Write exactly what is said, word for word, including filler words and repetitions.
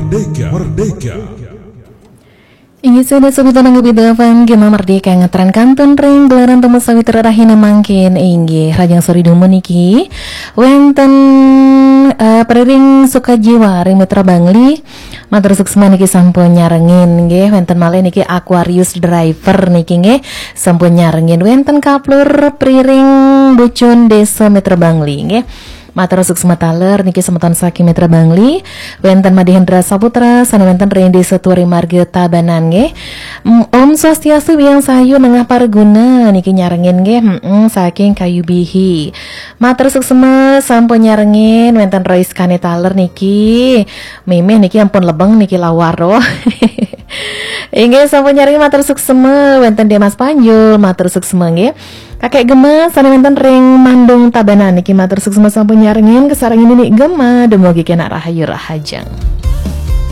Merdeka, Merdeka. Inggih sudah sobat tanang gebida fan Gema Merdeka ngetren kantun ring gelaran temen sawi terahina mangkin inggih rajang sori dumun niki wenten uh, periring Sukajiwa ring Mitra Bangli matur suksma niki sampun nyarengin nggih wenten malih niki Aquarius Driver niki nggih sampun nyarengin wenten kaplur periring Bucun Desa Mitra Bangli nggih. Matur suksma taler niki semeton saking Mitra Bangli wenten Madihendra Saputra sana wenten Rendi Seturi Marga Tabanan nggih. Om Swastiastu biang sayu nengah parguna niki nyarengin nggih mm, saking Kayu Bihi. Matur suksma sampun nyarengin wenten Royce Kane taler niki mimih niki ampun lebeng niki lawaro. Inggih sampun nyarengin matur suksma wenten Demas Panjul matur suksma nggih. Kakek Gema sana wenten ring Mandung Tabanan niki matur suksma sampun nyarengin kesareng ini nih Gema dumugi kena rahayu rahajang.